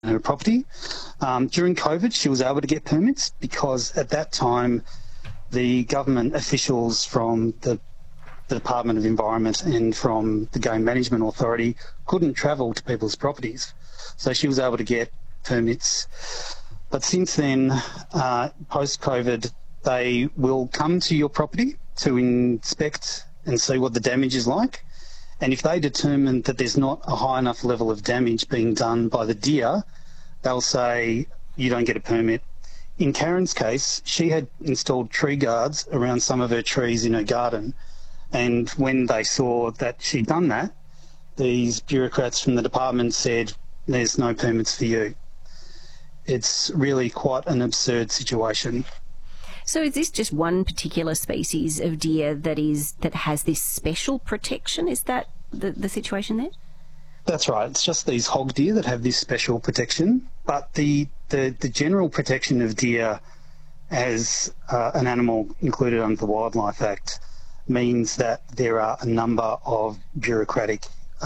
her property. During COVID, she was able to get permits because at that time, the government officials from the Department of Environment and from the Game Management Authority couldn't travel to people's properties. So she was able to get permits. But since then, post-COVID, they will come to your property to inspect and see what the damage is like. And if they determine that there's not a high enough level of damage being done by the deer, they'll say, you don't get a permit. In Karen's case, she had installed tree guards around some of her trees in her garden. And when they saw that she'd done that, these bureaucrats from the department said, there's no permits for you. It's really quite an absurd situation. So is this just one particular species of deer that has this special protection? Is that the situation there? That's right. It's just these hog deer that have this special protection. But the general protection of deer as an animal included under the Wildlife Act means that there are a number of bureaucratic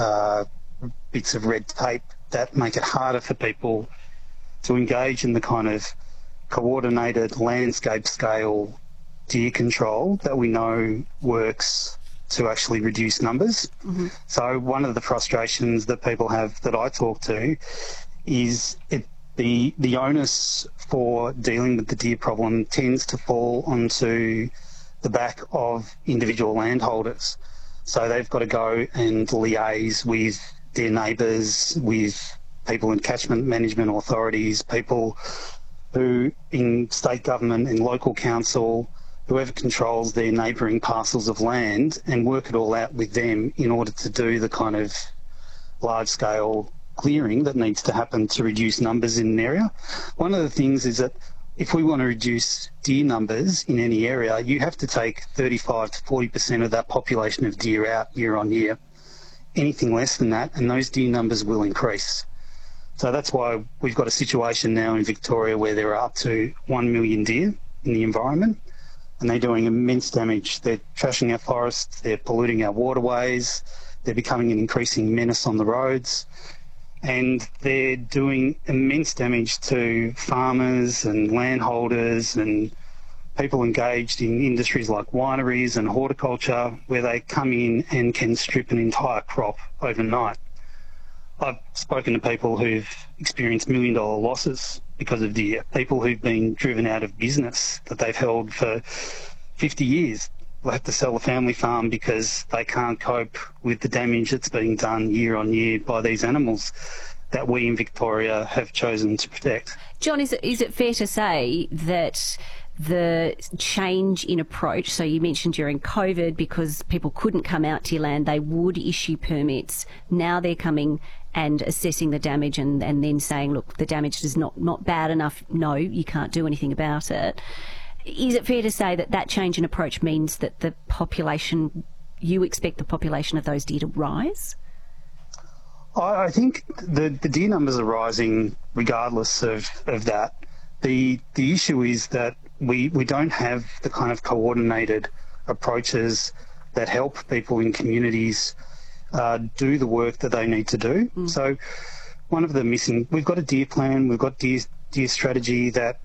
bits of red tape that make it harder for people to engage in the kind of coordinated landscape scale deer control that we know works to actually reduce numbers. Mm-hmm. So one of the frustrations that people have that I talk to is the onus for dealing with the deer problem tends to fall onto the back of individual landholders. So they've got to go and liaise with their neighbours, with people in catchment management authorities, people who in state government and local council, whoever controls their neighbouring parcels of land, and work it all out with them in order to do the kind of large-scale clearing that needs to happen to reduce numbers in an area. One of the things is that if we want to reduce deer numbers in any area, you have to take 35 to 40% of that population of deer out year on year. Anything less than that, and those deer numbers will increase. So that's why we've got a situation now in Victoria where there are up to 1 million deer in the environment, and they're doing immense damage. They're trashing our forests, they're polluting our waterways, they're becoming an increasing menace on the roads, and they're doing immense damage to farmers and landholders and people engaged in industries like wineries and horticulture, where they come in and can strip an entire crop overnight. I've spoken to people who've experienced $1 million losses because of deer, people who've been driven out of business that they've held for 50 years. They have to sell the family farm because they can't cope with the damage that's being done year on year by these animals that we in Victoria have chosen to protect. John, is it fair to say that the change in approach, so you mentioned during COVID, because people couldn't come out to your land, they would issue permits. Now they're coming and assessing the damage and then saying, look, the damage is not bad enough. No, you can't do anything about it. Is it fair to say that change in approach means that the population, you expect the population of those deer to rise? I think the deer numbers are rising regardless of that. The issue is that we don't have the kind of coordinated approaches that help people in communities do the work that they need to do. So one of the missing, we've got a deer plan, we've got deer strategy that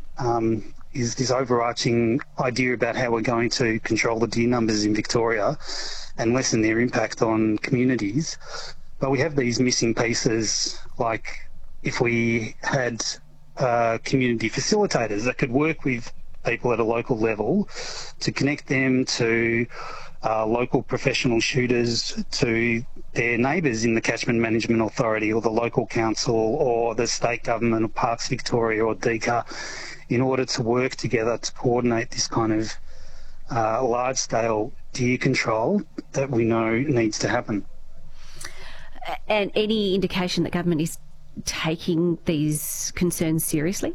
is this overarching idea about how we're going to control the deer numbers in Victoria and lessen their impact on communities. But we have these missing pieces, like if we had community facilitators that could work with people at a local level to connect them to local professional shooters, to their neighbours in the Catchment Management Authority or the local council or the state government or Parks Victoria or DECA, in order to work together to coordinate this kind of large-scale deer control that we know needs to happen. And any indication that government is taking these concerns seriously?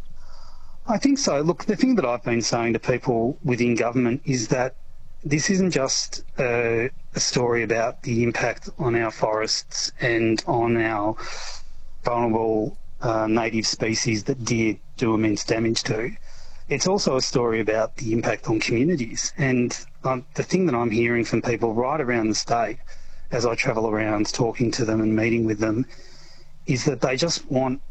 I think so. Look, the thing that I've been saying to people within government is that this isn't just a story about the impact on our forests and on our vulnerable native species that deer do immense damage to. It's also a story about the impact on communities. And the thing that I'm hearing from people right around the state as I travel around talking to them and meeting with them is that they just want